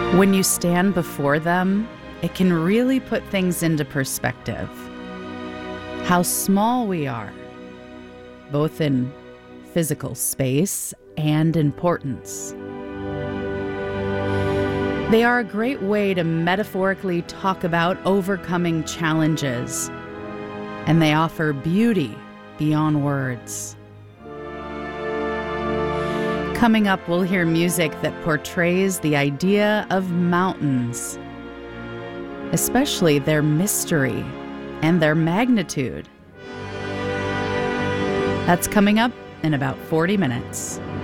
When you stand before them, it can really put things into perspective. How small we are, both in physical space and importance. They are a great way to metaphorically talk about overcoming challenges, and they offer beauty beyond words. Coming up, we'll hear music that portrays the idea of mountains, especially their mystery and their magnitude. That's coming up in about 40 minutes.